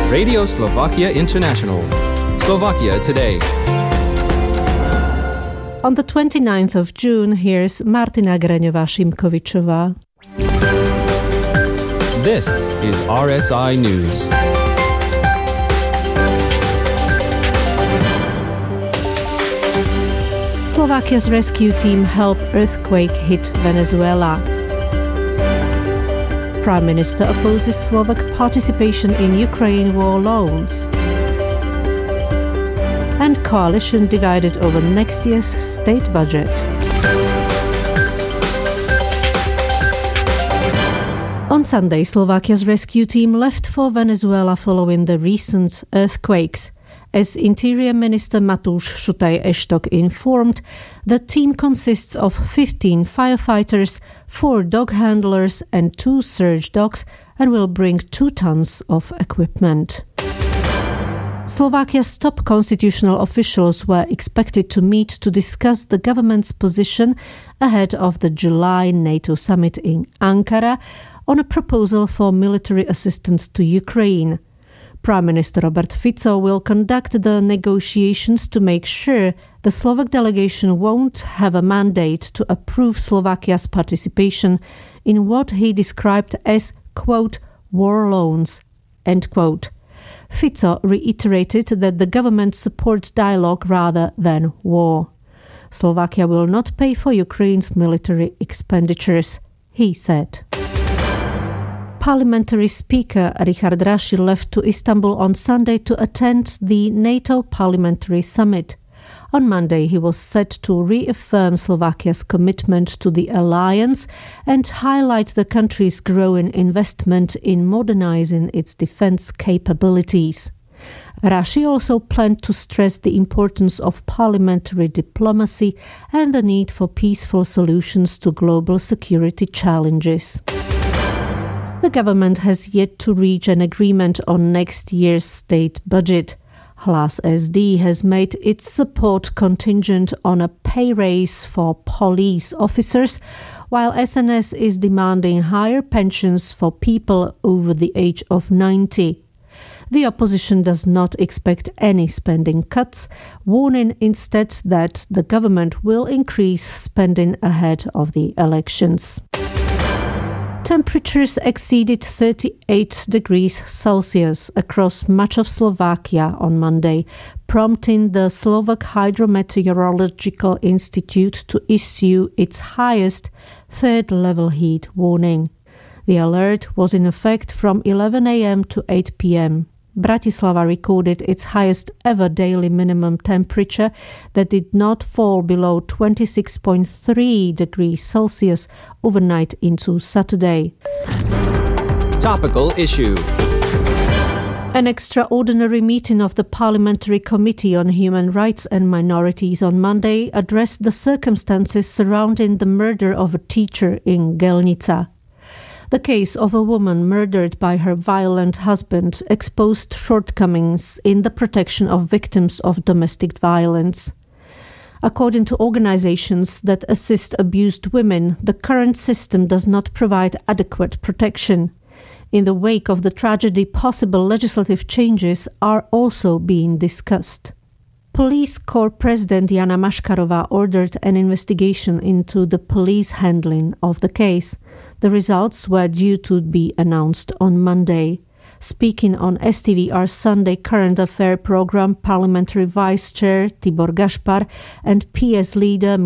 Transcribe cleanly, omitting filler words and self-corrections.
Radio Slovakia International. Slovakia Today. On the 29th of June, here's Martina Greňová-Šimkovičová. This is RSI News. Slovakia's rescue team helped earthquake hit Venezuela. Prime Minister opposes Slovak participation in Ukraine war loans. And coalition divided over next year's state budget. On Sunday, Slovakia's rescue team left for Venezuela following the recent earthquakes. As Interior Minister Matúš Šutaj-Eštok informed, the team consists of 15 firefighters, 4 dog handlers and 2 surge dogs and will bring 2 tons of equipment. Slovakia's top constitutional officials were expected to meet to discuss the government's position ahead of the July NATO summit in Ankara on a proposal for military assistance to Ukraine. Prime Minister Robert Fico will conduct the negotiations to make sure the Slovak delegation won't have a mandate to approve Slovakia's participation in what he described as, quote, war loans, end quote. Fico reiterated that the government supports dialogue rather than war. Slovakia will not pay for Ukraine's military expenditures, he said. Parliamentary Speaker Richard Raši left to Istanbul on Sunday to attend the NATO Parliamentary Summit. On Monday, he was set to reaffirm Slovakia's commitment to the alliance and highlight the country's growing investment in modernizing its defense capabilities. Raši also planned to stress the importance of parliamentary diplomacy and the need for peaceful solutions to global security challenges. The government has yet to reach an agreement on next year's state budget. Hlas SD has made its support contingent on a pay raise for police officers, while SNS is demanding higher pensions for people over the age of 90. The opposition does not expect any spending cuts, warning instead that the government will increase spending ahead of the elections. Temperatures exceeded 38 degrees Celsius across much of Slovakia on Monday, prompting the Slovak Hydrometeorological Institute to issue its highest third-level heat warning. The alert was in effect from 11 a.m. to 8 p.m. Bratislava recorded its highest ever daily minimum temperature that did not fall below 26.3 degrees Celsius overnight into Saturday. Topical issue. An extraordinary meeting of the Parliamentary Committee on Human Rights and Minorities on Monday addressed the circumstances surrounding the murder of a teacher in Gelnica. The case of a woman murdered by her violent husband exposed shortcomings in the protection of victims of domestic violence. According to organizations that assist abused women, the current system does not provide adequate protection. In the wake of the tragedy, possible legislative changes are also being discussed. Police Corps President Jana Maškarová ordered an investigation into the police handling of the case. The results were due to be announced on Monday. Speaking on STVR's Sunday Current Affair program, Parliamentary Vice Chair Tibor Gašpar and PS leader